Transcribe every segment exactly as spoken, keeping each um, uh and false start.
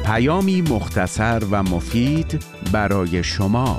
پیامی مختصر و مفید برای شما.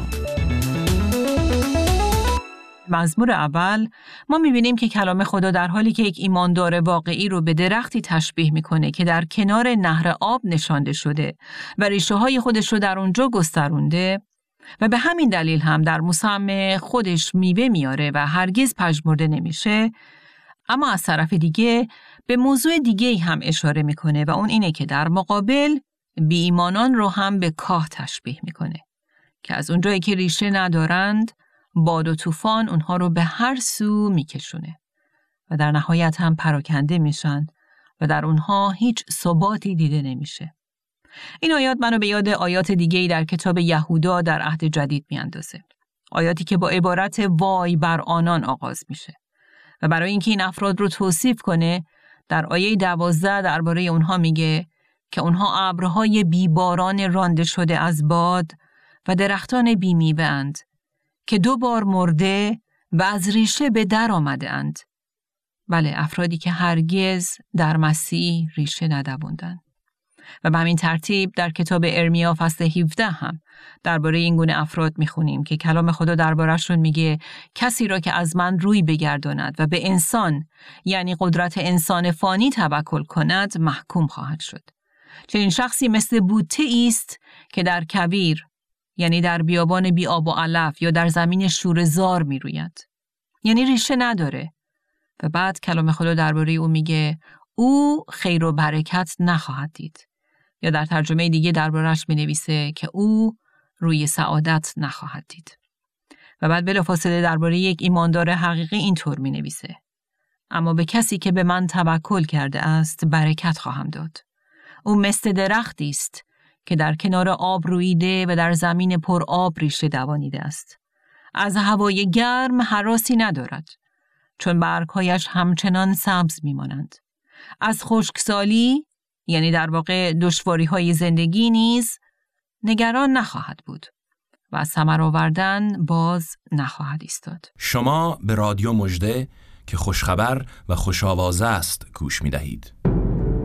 مزمور اول ما می‌بینیم که کلام خدا در حالی که یک ایماندار واقعی رو به درختی تشبیه می‌کنه که در کنار نهر آب نشانده شده و ریشه‌های خودش رو در اونجا گسترونده و به همین دلیل هم در موسم خودش میوه میاره و هرگز پژمرده نمیشه، اما از طرف دیگه به موضوع دیگه‌ای هم اشاره می‌کنه و اون اینه که در مقابل بی ایمانان رو هم به کاه تشبیه می‌کنه که از اونجایی که ریشه ندارند باد و طوفان اونها رو به هر سو میکشونه و در نهایت هم پراکنده میشن و در اونها هیچ ثباتی دیده نمیشه. این آیات منو به یاد آیات دیگه‌ای در کتاب یهودا در عهد جدید میاندازه. آیاتی که با عبارت وای بر آنان آغاز میشه و برای اینکه این افراد رو توصیف کنه در آیه دوازده درباره اونها میگه که اونها ابرهای بیباران رانده شده از باد و درختان بیمیوه‌اند که دو بار مرده و از ریشه به در آمده اند. بله، افرادی که هرگز در مسیح ریشه ندووندند. و به همین ترتیب در کتاب ارمیا فصل هفده هم درباره این گونه افراد میخونیم که کلام خدا درباره‌شون میگه کسی را که از من روی بگرداند و به انسان، یعنی قدرت انسان فانی توکل کند، محکوم خواهد شد. چنین شخصی مثل بوته است که در کویر، یعنی در بیابان بی آب و علف یا در زمین شوره‌زار می روید. یعنی ریشه نداره. و بعد کلام خدا درباره او میگه او خیر و برکت نخواهد دید. یا در ترجمه دیگه درباره‌اش می نویسه که او روی سعادت نخواهد دید. و بعد بلافاصله درباره یک ایماندار حقیقی اینطور می نویسه: اما به کسی که به من توکل کرده است برکت خواهم داد. او مثل درختی است که در کنار آب رویده و در زمین پر آب ریشه دوانیده است. از هوای گرم هراسی ندارد، چون برگ‌هایش همچنان سبز می‌مانند. از خشکسالی، یعنی در واقع دشواری‌های زندگی نیز نگران نخواهد بود و از ثمر آوردن باز نخواهد ایستاد. شما به رادیو مژده که خوشخبر و خوش‌آوازه است گوش می‌دهید.